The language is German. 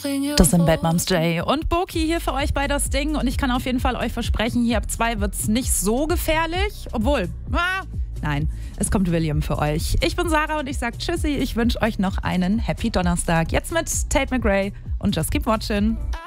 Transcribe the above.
Das sind Bad Moms J und Boki hier für euch bei das Ding. Und ich kann auf jeden Fall euch versprechen, hier ab 2 wird es nicht so gefährlich. Obwohl, nein, es kommt William für euch. Ich bin Sarah und ich sag Tschüssi. Ich wünsche euch noch einen Happy Donnerstag. Jetzt mit Tate McRae und Just Keep Watching.